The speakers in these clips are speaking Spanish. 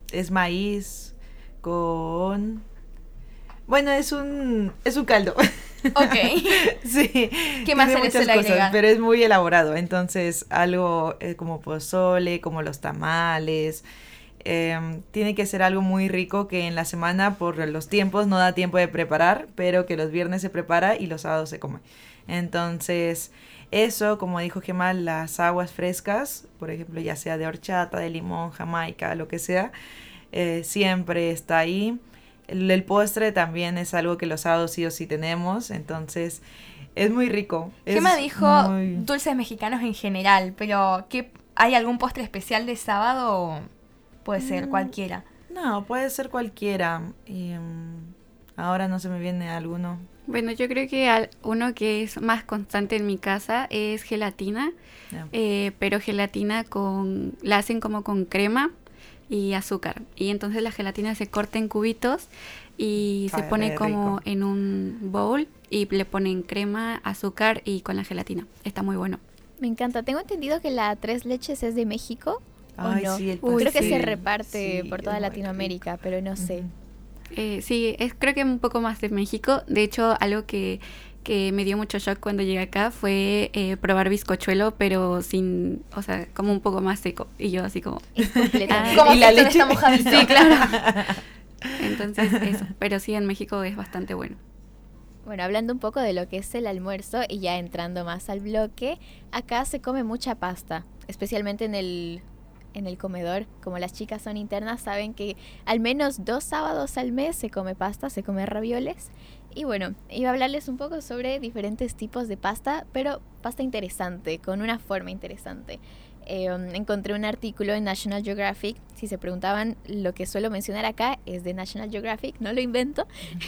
es maíz con... Bueno, es un caldo. Ok. Sí. ¿Qué más tiene se le muchas suele cosas, agregar? pero es muy elaborado. Entonces, algo como pozole, como los tamales. Tiene que ser algo muy rico que en la semana, por los tiempos, no da tiempo de preparar, pero que los viernes se prepara y los sábados se come. Entonces, eso, como dijo Gemal, las aguas frescas, por ejemplo, ya sea de horchata, de limón, jamaica, lo que sea, siempre está ahí. El postre también es algo que los sábados sí o sí tenemos, entonces es muy rico. Gemma Es dijo muy... dulces mexicanos en general, pero ¿hay algún postre especial de sábado o puede ser Mm, cualquiera? no, puede ser cualquiera. Ahora no se me viene alguno. Bueno, yo creo que uno que es más constante en mi casa es gelatina, No. pero gelatina la hacen como con crema y azúcar. Y entonces la gelatina se corta en cubitos y se Ay, pone re como rico. en un bowl y le ponen crema, azúcar y con la gelatina. Está muy bueno. Me encanta. Tengo entendido que la tres leches es de México, ¿o Ay, no? sí, el Uy, Creo que se sí. reparte Sí, por es toda muy Latinoamérica, rico. pero no sé. Ujú. Sí, creo que un poco más de México. De hecho, algo que me dio mucho shock cuando llegué acá fue probar bizcochuelo, pero sin, o sea, como un poco más seco. Y yo así como... Es completamente. Como ¿Y que la esto leche? está mojadito. Sí, claro. Entonces, eso. Pero sí, en México es bastante bueno. Bueno, hablando un poco de lo que es el almuerzo y ya entrando más al bloque, acá se come mucha pasta, especialmente en el comedor. Como las chicas son internas, saben que al menos 2 sábados al mes se come pasta, se come ravioles. Y bueno, iba a hablarles un poco sobre diferentes tipos de pasta, pero pasta interesante, con una forma interesante. Encontré un artículo en National Geographic. Si se preguntaban, lo que suelo mencionar acá es de National Geographic, no lo invento.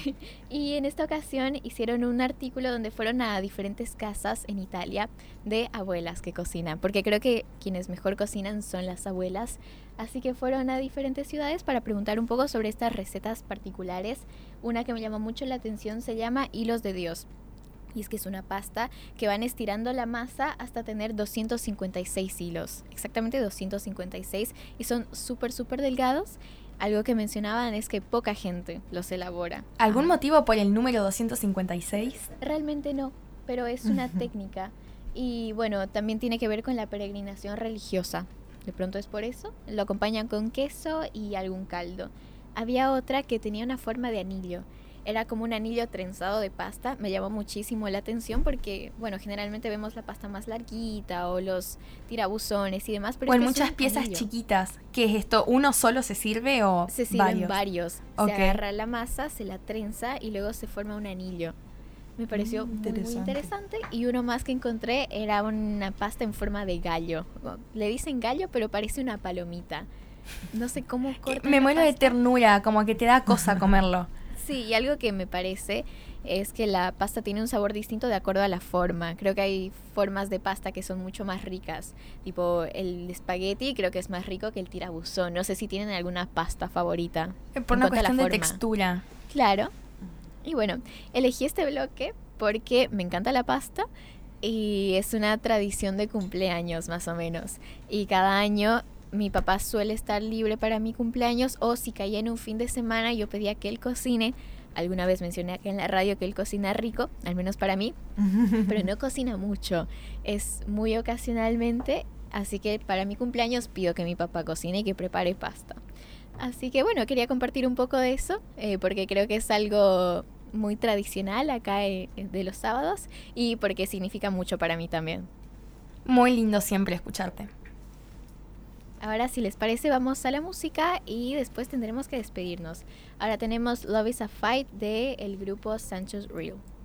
Y en esta ocasión hicieron un artículo donde fueron a diferentes casas en Italia de abuelas que cocinan, porque creo que quienes mejor cocinan son las abuelas. Así que fueron a diferentes ciudades para preguntar un poco sobre estas recetas particulares. Una que me llamó mucho la atención se llama Hilos de Dios. Y es que es una pasta que van estirando la masa hasta tener 256 hilos. Exactamente 256. Y son súper delgados. Algo que mencionaban es que poca gente los elabora. ¿Algún motivo por el número 256? Realmente no, pero es una técnica. Y bueno, también tiene que ver con la peregrinación religiosa. De pronto es por eso. Lo acompañan con queso y algún caldo. Había otra que tenía una forma de anillo. Era como un anillo trenzado de pasta. Me llamó muchísimo la atención porque, bueno, generalmente vemos la pasta más larguita o los tirabuzones y demás. Pero O en este es muchas un piezas anillo. chiquitas. ¿Qué es esto? ¿Uno solo se sirve o Se sirven varios? varios. Ok. Se agarra la masa, se la trenza y luego se forma un anillo. Me pareció muy interesante. Y uno más que encontré era una pasta en forma de gallo. Le dicen gallo, pero parece una palomita. No sé cómo cortan Me la muero de pasta. ternura, como que te da cosa comerlo. Sí, y algo que me parece es que la pasta tiene un sabor distinto de acuerdo a la forma. Creo que hay formas de pasta que son mucho más ricas. Tipo el espagueti creo que es más rico que el tirabuzón. No sé si tienen alguna pasta favorita. Por en una cuanto a la cuestión de forma. textura. Claro. Y bueno, elegí este bloque porque me encanta la pasta y es una tradición de cumpleaños más o menos. Y cada año mi papá suele estar libre para mi cumpleaños o si caía en un fin de semana yo pedía que él cocine. Alguna vez mencioné aquí en la radio que él cocina rico, al menos para mí, pero no cocina mucho. Es muy ocasionalmente, así que para mi cumpleaños pido que mi papá cocine y que prepare pasta. Así que bueno, quería compartir un poco de eso, porque creo que es algo muy tradicional acá de los sábados y porque significa mucho para mí también. Muy lindo siempre escucharte. Ahora, si les parece, vamos a la música y después tendremos que despedirnos. Ahora tenemos Love is a Fight del grupo Sancho's Real.